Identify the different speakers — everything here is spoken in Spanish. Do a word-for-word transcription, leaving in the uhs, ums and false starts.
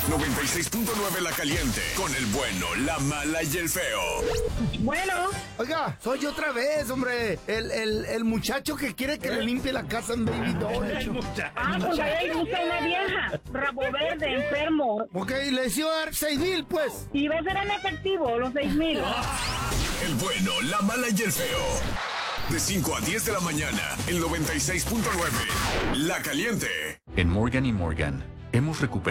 Speaker 1: noventa y seis punto nueve La Caliente. Con el bueno, la mala y el feo.
Speaker 2: Bueno.
Speaker 3: Oiga, soy yo otra vez, hombre. El, el, el muchacho que quiere que le limpie la casa en Baby Doll.
Speaker 2: Ah, pues a él le gusta una vieja. Rabo verde, enfermo.
Speaker 3: Ok, le decía dar seis mil, pues.
Speaker 2: Y va a ser en efectivo, los seis mil.
Speaker 1: El bueno, la mala y el feo. De cinco a diez de la mañana, el noventa y seis punto nueve. La Caliente.
Speaker 4: En Morgan y Morgan hemos recuperado